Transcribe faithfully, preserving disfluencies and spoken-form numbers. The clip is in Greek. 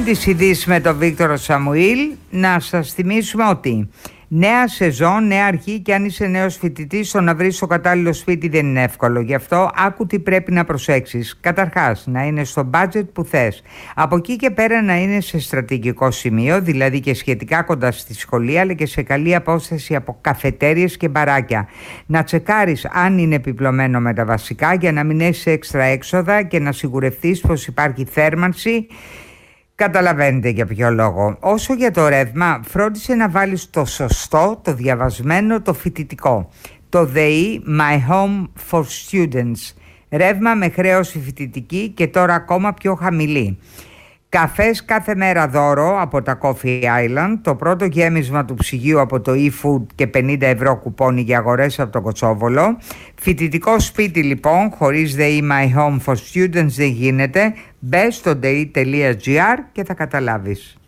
Πριν τις ειδήσεις με τον Βίκτορο Σαμουήλ, να σας θυμίσουμε ότι νέα σεζόν, νέα αρχή, και αν είσαι νέος φοιτητής, το να βρεις το κατάλληλο σπίτι δεν είναι εύκολο. Γι' αυτό άκου τι πρέπει να προσέξεις. Καταρχάς, να είναι στο budget που θες. Από εκεί και πέρα να είναι σε στρατηγικό σημείο, δηλαδή και σχετικά κοντά στη σχολεία, αλλά και σε καλή απόσταση από καφετέριες και μπαράκια. Να τσεκάρεις αν είναι επιπλωμένο με τα βασικά για να μην έχεις έξτρα έξοδα και να σιγουρευτείς πως υπάρχει θέρμανση. Καταλαβαίνετε για ποιο λόγο. Όσο για το ρεύμα, φρόντισε να βάλεις το σωστό, το διαβασμένο, το φοιτητικό. Το ΔΕΗ My Home for Students. Ρεύμα με χρέωση φοιτητική και τώρα ακόμα πιο χαμηλή. Καφές κάθε μέρα δώρο από τα Coffee Island. Το πρώτο γέμισμα του ψυγείου από το eFood και πενήντα ευρώ κουπόνι για αγορές από το Κοτσόβολο. Φοιτητικό σπίτι λοιπόν, χωρίς ΔΕΗ My Home for Students δεν γίνεται. Μπες στο ντι ι τελεία τζι άρ και θα καταλάβεις.